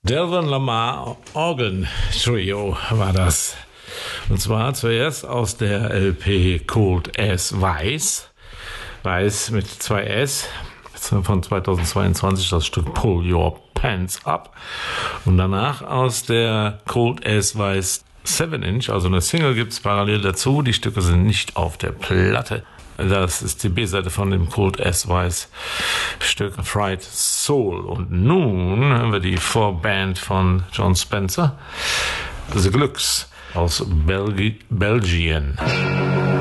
Delvin Lamar Organ Trio war das. Und zwar zuerst aus der LP Cold as Weiß. Weiß mit 2 S. Von 2022 das Stück Pull Your Pants Up. Und danach aus der Cold as Weiß 7-Inch, also eine Single gibt es parallel dazu. Die Stücke sind nicht auf der Platte. Das ist die B-Seite von dem Cold as Weiß Stück Fried Soul. Und nun hören wir die Vorband von Jon Spencer, The Glücks aus Belgien.